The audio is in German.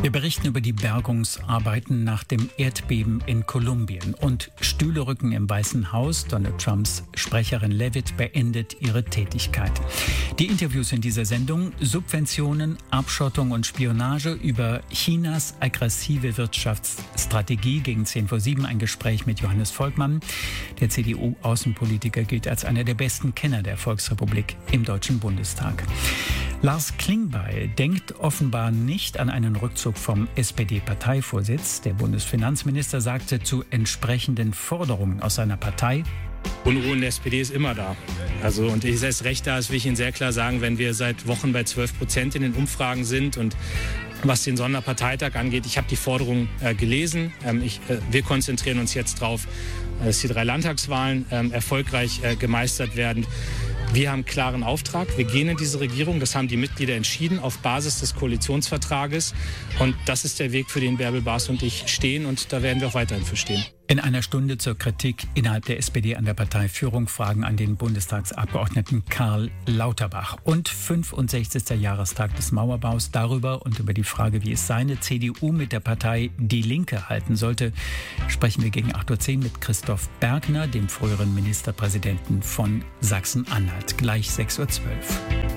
Wir berichten über die Bergungsarbeiten nach dem Erdbeben in Kolumbien. Und Stühle rücken im Weißen Haus. Donald Trumps Sprecherin Leavitt beendet ihre Tätigkeit. Die Interviews in dieser Sendung: Subventionen, Abschottung und Spionage, über Chinas aggressive Wirtschaftsstrategie gegen 6:50. Ein Gespräch mit Johannes Volkmann. Der CDU-Außenpolitiker gilt als einer der besten Kenner der Volksrepublik im Deutschen Bundestag. Lars Klingbeil denkt offenbar nicht an einen Rückzug vom SPD-Parteivorsitz. Der Bundesfinanzminister sagte zu entsprechenden Forderungen aus seiner Partei: Unruhe in der SPD ist immer da. Und ich erst recht da, das will ich Ihnen sehr klar sagen, wenn wir seit Wochen bei 12% in den Umfragen sind. Und was den Sonderparteitag angeht, ich habe die Forderung gelesen. Wir konzentrieren uns jetzt darauf, dass die 3 Landtagswahlen erfolgreich gemeistert werden. Wir haben einen klaren Auftrag. Wir gehen in diese Regierung. Das haben die Mitglieder entschieden auf Basis des Koalitionsvertrages. Und das ist der Weg, für den Bärbel Baas und ich stehen. Und da werden wir auch weiterhin für stehen. In einer Stunde zur Kritik innerhalb der SPD an der Parteiführung, Fragen an den Bundestagsabgeordneten Karl Lauterbach. Und 65. Jahrestag des Mauerbaus. Darüber und über die Frage, wie es seine CDU mit der Partei Die Linke halten sollte, sprechen wir gegen 8:10 Uhr mit Christoph Bergner, dem früheren Ministerpräsidenten von Sachsen-Anhalt. Gleich 6:12 Uhr.